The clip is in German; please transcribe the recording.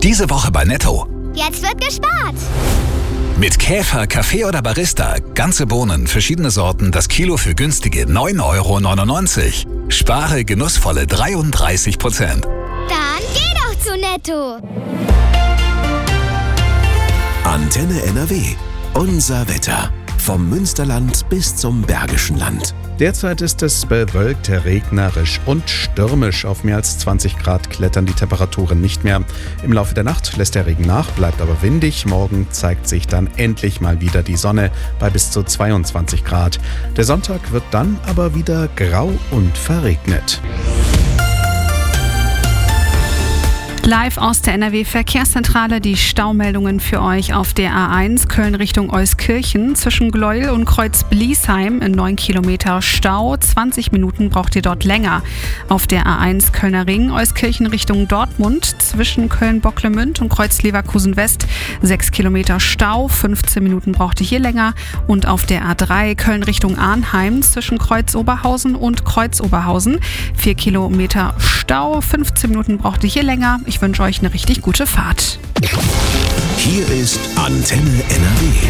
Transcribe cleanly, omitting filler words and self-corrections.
Diese Woche bei Netto. Jetzt wird gespart. Mit Käfer, Kaffee oder Barista. Ganze Bohnen, verschiedene Sorten, das Kilo für günstige 9,99 €. Spare genussvolle 33%. Dann geh doch zu Netto. Antenne NRW. Unser Wetter. Vom Münsterland bis zum Bergischen Land. Derzeit ist es bewölkt, regnerisch und stürmisch. Auf mehr als 20 Grad klettern die Temperaturen nicht mehr. Im Laufe der Nacht lässt der Regen nach, bleibt aber windig. Morgen zeigt sich dann endlich mal wieder die Sonne bei bis zu 22 Grad. Der Sonntag wird dann aber wieder grau und verregnet. Live aus der NRW-Verkehrszentrale die Staumeldungen für euch auf der A1 Köln Richtung Euskirchen. Zwischen Gleuel und Kreuz-Bliesheim in 9 Kilometer Stau. 20 Minuten braucht ihr dort länger. Auf der A1 Kölner Ring Euskirchen Richtung Dortmund. Zwischen Köln-Bocklemünd und Kreuz-Leverkusen West 6 Kilometer Stau. 15 Minuten braucht ihr hier länger. Und auf der A3 Köln Richtung Arnheim zwischen Kreuz-Oberhausen und Kreuz-Oberhausen 4 Kilometer Stau. 15 Minuten braucht ihr hier länger. Ich wünsche euch eine richtig gute Fahrt. Hier ist Antenne NRW.